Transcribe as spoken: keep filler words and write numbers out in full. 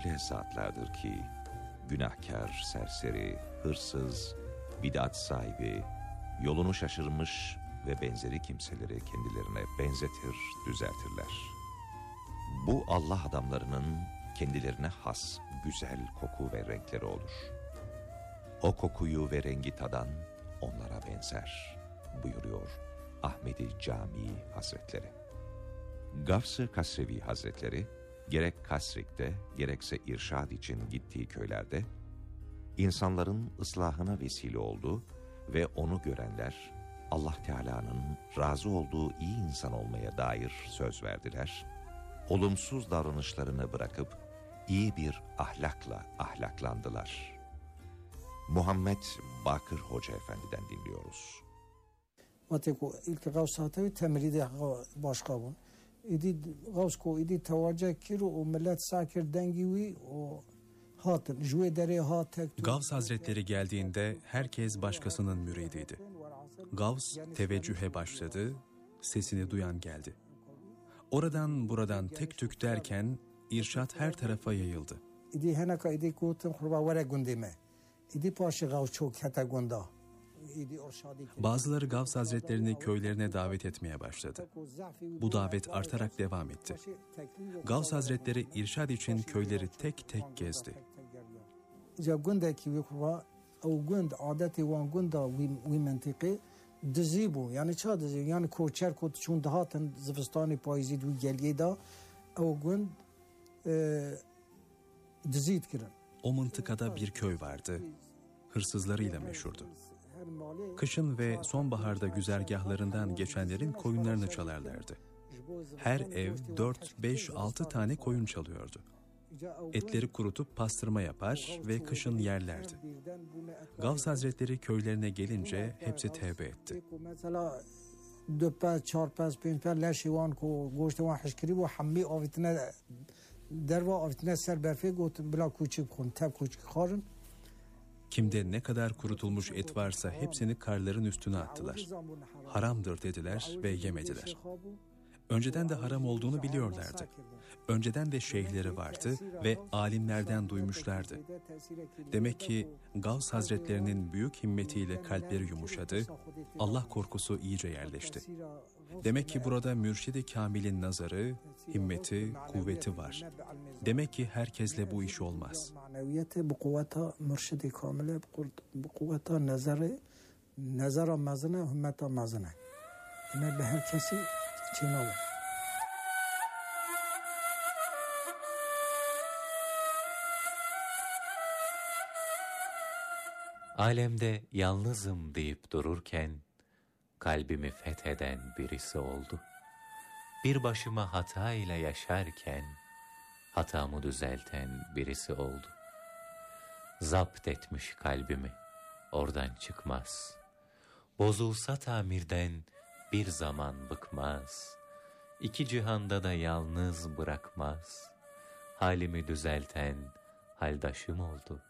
öyle zatlardır ki, günahkar, serseri, hırsız, bid'at sahibi, yolunu şaşırmış ve benzeri kimseleri kendilerine benzetir, düzeltirler. Bu Allah adamlarının kendilerine has güzel koku ve renkleri olur. O kokuyu ve rengi tadan onlara benzer buyuruyor Ahmed-i Camii Hazretleri. Gavs-ı Kasrevi Hazretleri gerek Kasrik'te gerekse irşad için gittiği köylerde insanların ıslahına vesile oldu ve onu görenler Allah Teala'nın razı olduğu iyi insan olmaya dair söz verdiler. Olumsuz davranışlarını bırakıp iyi bir ahlakla ahlaklandılar. Muhammed Bakır Hoca Efendi'den dinliyoruz. Mateko ilk gavsatı temride başka bu. İdi gavsko idi tevaceh kir o millet sakir dengivi o hatın jüve dere hat. Gavs Hazretleri geldiğinde herkes başkasının müridiydi. Gavs teveccühe başladı, sesini duyan geldi. Oradan buradan tek tük derken irşat her tarafa yayıldı. İdi henaka idi kutun kurba vere gündeme. İdi paşı gav çok hata gunda. Bazıları Gavs Hazretlerini köylerine davet etmeye başladı. Bu davet artarak devam etti. Gavs Hazretleri irşad için köyleri tek tek gezdi. Dizibu yani çadır yani koçer koçun dahatın zıvıstanı payizid ve gelgeda o gün dizid kirin. O mıntıkada bir köy vardı. Hırsızlarıyla meşhurdu. Kışın ve sonbaharda güzergahlarından geçenlerin koyunlarını çalarlardı. Her ev dört, beş, altı tane koyun çalıyordu. Etleri kurutup pastırma yapar ve kışın yerlerdi. Gavs Hazretleri köylerine gelince hepsi tevbe etti. Kimde ne kadar kurutulmuş et varsa hepsini karların üstüne attılar. Haramdır dediler ve yemediler. Önceden de haram olduğunu biliyorlardı. Önceden de şeyhleri vardı ve alimlerden duymuşlardı. Demek ki Gavs Hazretlerinin büyük himmetiyle kalpleri yumuşadı, Allah korkusu iyice yerleşti. Demek ki burada Mürşid-i Kamil'in nazarı, himmeti, kuvveti var. Demek ki herkesle bu iş olmaz. Bu kuvveta Mürşid-i Kamil'e, bu kuvveta nazarı, nazara mazına, hümmeta mazına. Demek ki herkesi Çin'e Alemde yalnızım deyip dururken kalbimi fetheden birisi oldu. Bir başıma hata ile yaşarken hatamı düzelten birisi oldu. Zapt etmiş kalbimi, oradan çıkmaz. Bozulsa tamirden bir zaman bıkmaz. İki cihanda da yalnız bırakmaz. Halimi düzelten haldaşım oldu.